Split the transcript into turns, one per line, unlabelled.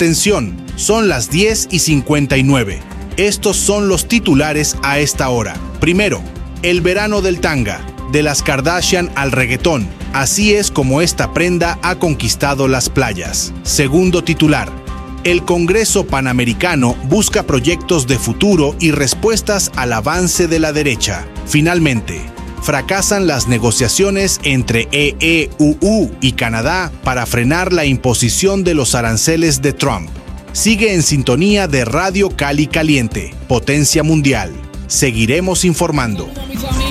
Atención, son las 10:59. Estos son los titulares a esta hora. Primero, el verano del tanga, de las Kardashian al reggaetón. Así es como esta prenda ha conquistado las playas. Segundo titular, el Congreso Panamericano busca proyectos de futuro y respuestas al avance de la derecha. Finalmente, fracasan las negociaciones entre EU y Canadá para frenar la imposición de los aranceles de Trump. Sigue en sintonía de Radio Cali Caliente, Potencia Mundial. Seguiremos informando.